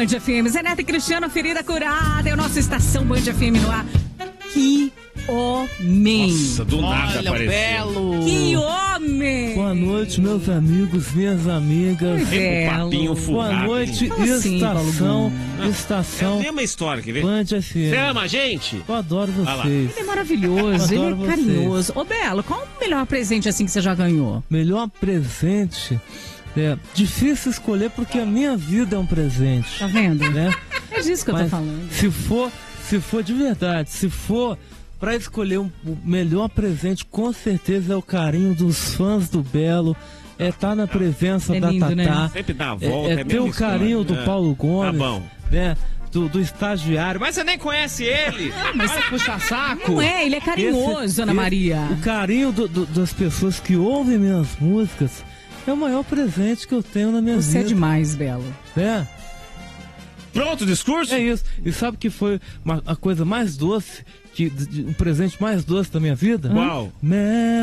Band FM. Zé Neto e Cristiano, ferida curada. É o nosso Estação Band FM no ar. Que homem! Nossa, do nada Olha, apareceu. belo! Que homem! Boa noite, meus amigos, minhas amigas. Belo. Um papinho furado. Boa noite, Como assim, estação, É estação a mesma história, quer ver? Band FM. Você ama a gente? Eu adoro lá. vocês. Ele é maravilhoso, ele Adoro é carinhoso. Ô, Belo, qual o melhor presente assim que você já ganhou? Melhor presente. É difícil escolher porque a minha vida é um presente. Tá vendo? Né? É disso que eu tô Mas falando. se for de verdade, se for pra escolher o melhor presente, com certeza é o carinho dos fãs do Belo, é estar na presença É da lindo, Tatá, né? Sempre dá a volta, é ter o carinho do Paulo Gomes, Tá bom. né? Do estagiário. Mas você nem conhece ele. Mas você puxa saco? Não é, ele é carinhoso, Ana Maria. O carinho das pessoas que ouvem minhas músicas é o maior presente que eu tenho na minha Você é vida. demais, Belo. Né? Pronto, discurso? É isso. E sabe que foi a coisa mais doce, um presente mais doce da minha vida? Qual? Mel.